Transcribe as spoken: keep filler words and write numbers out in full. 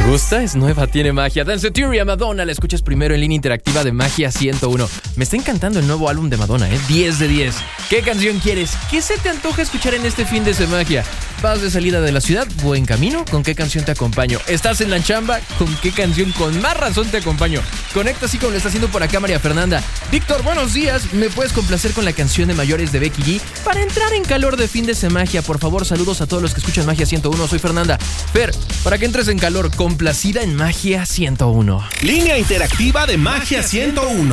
gusta? Es nueva, tiene magia. Dance Theory a Madonna, la escuchas primero en línea interactiva de Magia ciento uno. Me está encantando el nuevo álbum de Madonna, ¿eh? diez de diez. ¿Qué canción quieres? ¿Qué se te antoja escuchar en este fin de semana? ¿Vas de salida de la ciudad? ¿Buen camino? ¿Con qué canción te acompaño? ¿Estás en la chamba? ¿Con qué canción? Con más razón te acompaño. Conecta así como lo está haciendo por acá María Fernanda. Víctor, buenos días. ¿Me puedes complacer con la canción de Mayores de Becky G? Para entrar en calor de fin de semana, por favor, saludos a todos los que escuchan Magia ciento uno. Soy Fernanda. Fer, para que entres en calor, complacida en Magia ciento uno. Línea interactiva de Magia ciento uno.